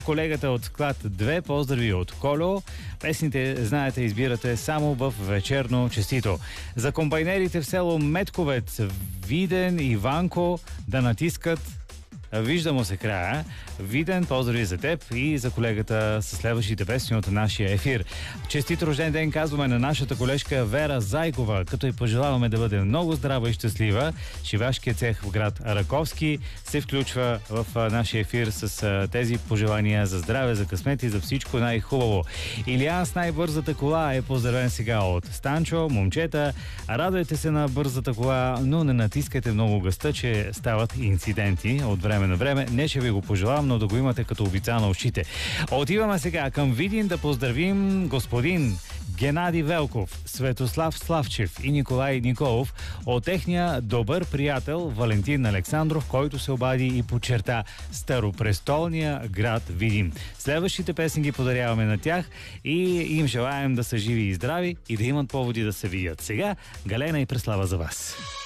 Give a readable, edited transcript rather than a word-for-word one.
колегата от склад 2, поздрави от Коло. Песните, знаете, избирате само в вечерно честито. За комбайнерите в село Метковец, Виден и Ванко да натискат "Виждамо се края". Виден, поздрави за теб и за колегата с следващите песни от нашия ефир. Честит рожден ден казваме на нашата колежка Вера Зайкова, като й пожелаваме да бъде много здрава и щастлива. Шивашкият цех в град Раковски се включва в нашия ефир с тези пожелания за здраве, за късмет и за всичко най-хубаво. Илиан с най-бързата кола е поздравен сега от Станчо. Момчета, радвайте се на бързата кола, но не натискайте много гъста, че стават инциденти от време на време. Не ще ви го пожелавам, но да го имате като обица на ушите. Отиваме сега към Видин да поздравим господин Геннади Велков, Светослав Славчев и Николай Николов от техния добър приятел Валентин Александров, който се обади и подчерта старопрестолния град Видин. Следващите песни ги подаряваме на тях и им желаем да са живи и здрави и да имат поводи да се видят. Сега Галена и Преслава за вас.